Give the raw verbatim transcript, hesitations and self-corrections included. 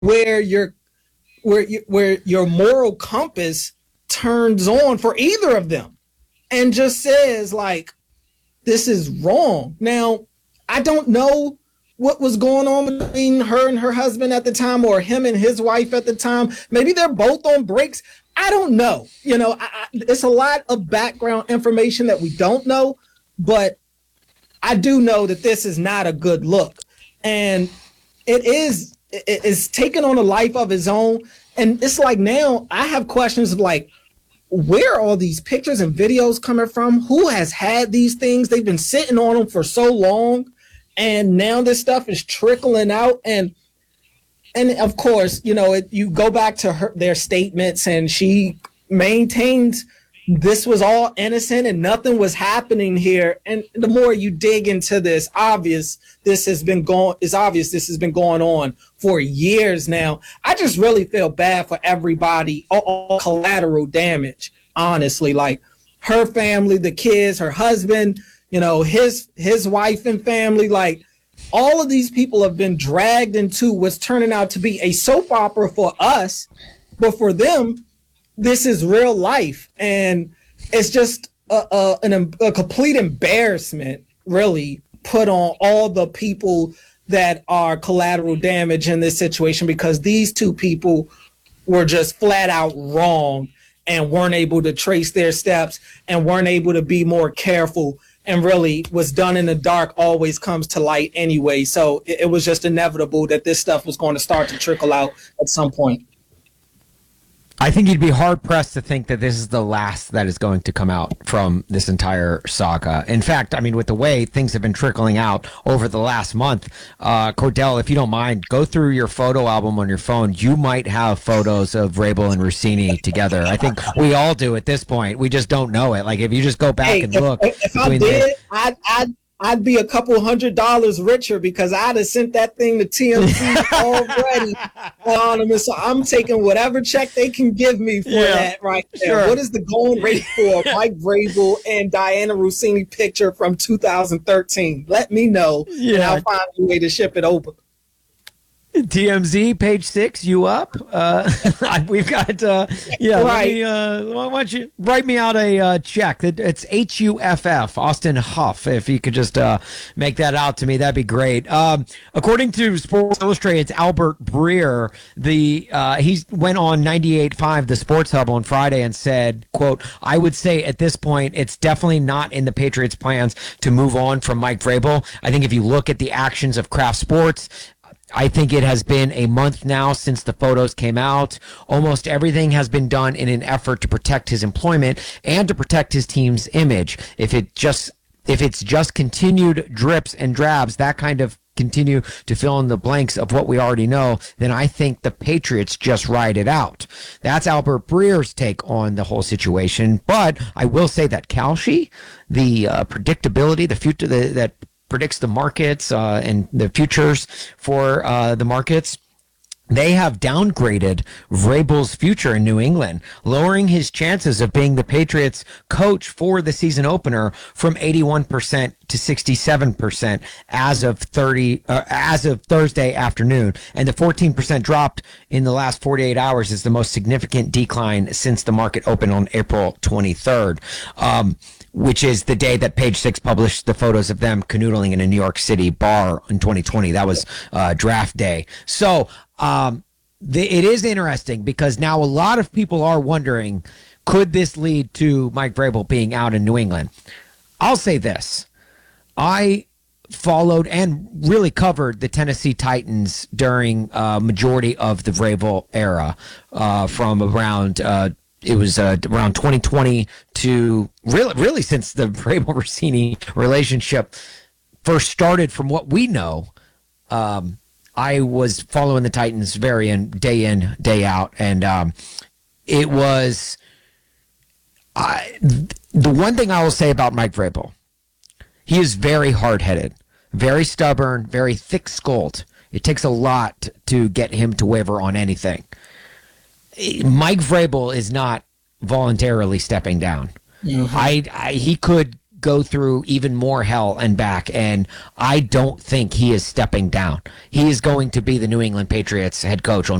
where your where you, where your moral compass turns on for either of them and just says like, this is wrong. Now, I don't know what was going on between her and her husband at the time, or him and his wife at the time. Maybe they're both on breaks. I don't know. You know, I, I, it's a lot of background information that we don't know, but I do know that this is not a good look. And it is, it is taking on a life of its own. And it's like, now I have questions of like, where are all these pictures and videos coming from? Who has had these things? They've been sitting on them for so long, and now this stuff is trickling out. And and of course, you know, it, you go back to her their statements, and she maintains this was all innocent and nothing was happening here. And the more you dig into this, obvious this has been going is obvious this has been going on for years now. I just really feel bad for everybody, all, all collateral damage, honestly. Like her family, the kids, her husband, you know, his his wife and family, like all of these people have been dragged into what's turning out to be a soap opera for us, but for them, this is real life. And it's just a, a, an, a complete embarrassment, really, put on all the people that are collateral damage in this situation, because these two people were just flat out wrong and weren't able to trace their steps and weren't able to be more careful. And really, what's done in the dark always comes to light anyway. So it, it was just inevitable that this stuff was going to start to trickle out at some point. I think you'd be hard-pressed to think that this is the last that is going to come out from this entire saga. In fact, I mean, with the way things have been trickling out over the last month, uh, Cordell, if you don't mind, go through your photo album on your phone. You might have photos of Vrabel and Rossini together. I think we all do at this point. We just don't know it. Like, if you just go back hey, and if, look. If I did, the- I'd, I'd I'd be a couple hundred dollars richer, because I'd have sent that thing to T M Z already. Anonymous. So I'm taking whatever check they can give me for yeah, that right there. Sure. What is the going rate for Mike Vrabel and Diana Rossini picture from two thousand thirteen? Let me know, yeah. and I'll find a way to ship it over. T M Z, page six, you up? Uh, we've got, uh, yeah, right. Let me, uh, why don't you write me out a uh, check? It's H U F F, Austin Huff. If you could just uh, make that out to me, that'd be great. Um, according to Sports Illustrated's Albert Breer, the uh, he went on ninety-eight point five, the Sports Hub, on Friday and said, quote, I would say at this point, it's definitely not in the Patriots' plans to move on from Mike Vrabel. I think if you look at the actions of Kraft Sports, I think it has been a month now since the photos came out. Almost everything has been done in an effort to protect his employment and to protect his team's image. If it just, if it's just continued drips and drabs, that kind of continue to fill in the blanks of what we already know, then I think the Patriots just ride it out. That's Albert Breer's take on the whole situation. But I will say that Kalshi, the uh, predictability, the future, the, that predicts the markets uh, and the futures for uh, the markets, they have downgraded Vrabel's future in New England, lowering his chances of being the Patriots' coach for the season opener from eighty-one percent to sixty-seven percent as of thirty uh, as of Thursday afternoon. And the fourteen percent drop in the last forty-eight hours is the most significant decline since the market opened on April twenty-third. Um, which is the day that Page Six published the photos of them canoodling in a New York City bar in twenty twenty. That was uh, draft day. So um, the, it is interesting, because now a lot of people are wondering, could this lead to Mike Vrabel being out in New England? I'll say this. I followed and really covered the Tennessee Titans during a uh, majority of the Vrabel era uh, from around uh, It was uh, around twenty twenty to really, really since the Vrabel-Rossini relationship first started. From what we know, um, I was following the Titans very in, day in, day out, and um, it was I, the one thing I will say about Mike Vrabel. He is very hard-headed, very stubborn, very thick-skulled. It takes a lot to get him to waver on anything. Mike Vrabel is not voluntarily stepping down. Mm-hmm. I, I he could go through even more hell and back, and I don't think he is stepping down. He is going to be the New England Patriots head coach on